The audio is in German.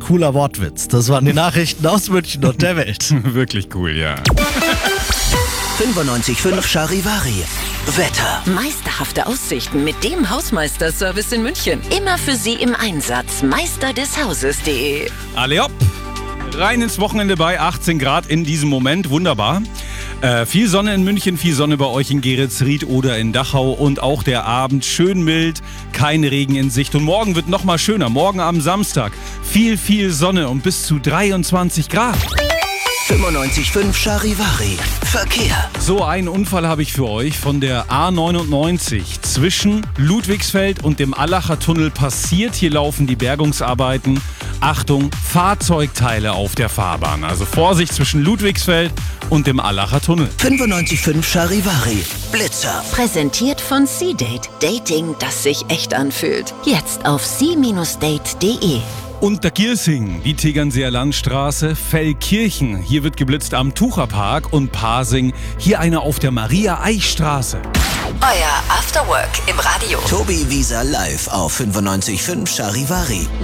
cooler Wortwitz. Das waren die Nachrichten aus München und der Welt. Wirklich cool, ja. 95.5 Charivari. Wetter. Meisterhafte Aussichten mit dem Hausmeisterservice in München. Immer für Sie im Einsatz. meisterdeshauses.de. Alle hopp! Rein ins Wochenende bei 18 Grad in diesem Moment. Wunderbar. Viel Sonne in München, viel Sonne bei euch in Geretsried oder in Dachau und auch der Abend schön mild, kein Regen in Sicht. Und morgen wird noch mal schöner. Morgen am Samstag viel Sonne und bis zu 23 Grad. 95.5 Charivari. Verkehr. So, einen Unfall habe ich für euch von der A99 zwischen Ludwigsfeld und dem Allacher Tunnel passiert. Hier laufen die Bergungsarbeiten. Achtung, Fahrzeugteile auf der Fahrbahn. Also Vorsicht zwischen Ludwigsfeld und dem Allacher Tunnel. 95.5 Charivari. Blitzer. Präsentiert von C-Date. Dating, das sich echt anfühlt. Jetzt auf c-date.de. Untergiersing, die Tegernseer Landstraße, Feldkirchen. Hier wird geblitzt am Tucherpark und Pasing. Hier eine auf der Maria-Eich-Straße. Euer Afterwork im Radio. Tobi Wieser live auf 95.5 Charivari.